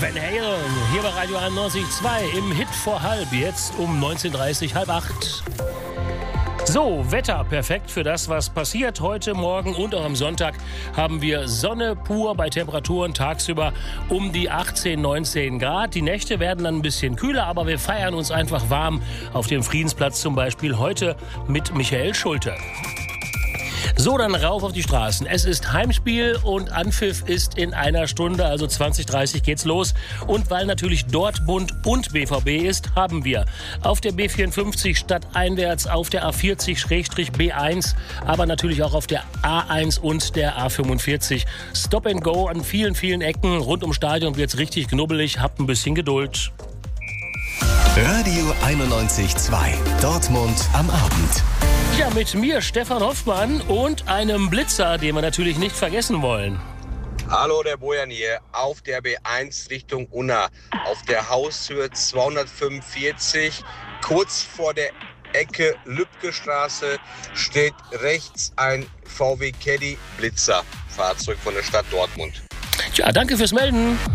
Van Halen, hier bei Radio 91.2 im Hit vor halb, jetzt um 19.30 halb acht. So, Wetter perfekt für das, was passiert. Heute, morgen und auch am Sonntag haben wir Sonne pur bei Temperaturen tagsüber um die 18, 19 Grad. Die Nächte werden dann ein bisschen kühler, aber wir feiern uns einfach warm auf dem Friedensplatz zum Beispiel heute mit Michael Schulte. So, dann rauf auf die Straßen. Es ist Heimspiel und Anpfiff ist in einer Stunde, also 20:30 geht's los. Und weil natürlich Dortmund und BVB ist, haben wir auf der B54 stadteinwärts, auf der A40/B1, aber natürlich auch auf der A1 und der A45 Stop and Go an vielen, vielen Ecken. Rund ums Stadion wird's richtig knubbelig. Habt ein bisschen Geduld. Radio 91.2, Dortmund am Abend. Ja, mit mir Stefan Hoffmann und einem Blitzer, den wir natürlich nicht vergessen wollen. Hallo, der Bojan hier, auf der B1 Richtung Unna, auf der Haushöhe 245, kurz vor der Ecke Lübcke-Straße, steht rechts ein VW Caddy Blitzer, Fahrzeug von der Stadt Dortmund. Ja, danke fürs Melden.